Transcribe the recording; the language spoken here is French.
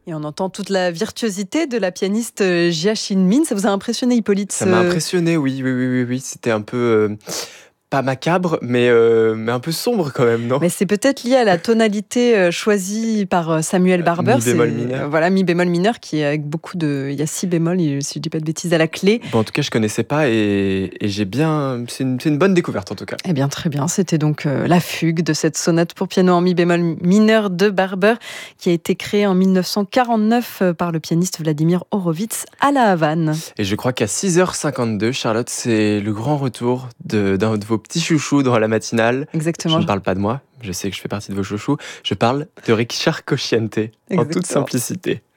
Et on entend toute la virtuosité de la pianiste Jiaching Min. Ça vous a impressionné, Hippolyte? Ça m'a impressionné, oui. C'était un peu, pas macabre, mais un peu sombre quand même, non? Mais c'est peut-être lié à la tonalité choisie par Samuel Barber. Mi bémol C'est mineur. voilà, mi bémol mineur, qui est avec beaucoup de. Il y a 6 bémols, si je dis pas de bêtises, à la clé. Bon, en tout cas, je connaissais pas et j'ai bien. C'est une bonne découverte en tout cas. Eh bien, très bien. C'était donc la fugue de cette sonate pour piano en mi bémol mineur de Barber, qui a été créée en 1949 par le pianiste Vladimir Horowitz à La Havane. Et je crois qu'à 6h52, Charlotte, c'est le grand retour d'un de vos petits chouchous dans la matinale. Exactement. Je ne parle pas de moi, je sais que je fais partie de vos chouchous. Je parle de Richard Cosciante, en toute Exactement. simplicité.